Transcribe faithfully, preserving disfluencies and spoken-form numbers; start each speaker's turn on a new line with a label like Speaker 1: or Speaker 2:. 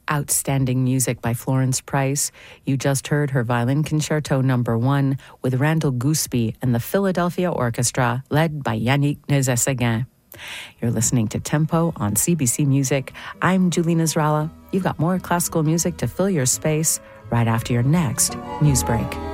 Speaker 1: Outstanding music by Florence Price. You just heard her Violin Concerto Number One with Randall Gooseby and the Philadelphia Orchestra, led by Yannick Nézet-Séguin. You're listening to Tempo on C B C Music. I'm Julie Nasrallah. You've got more classical music to fill your space right after your next news break.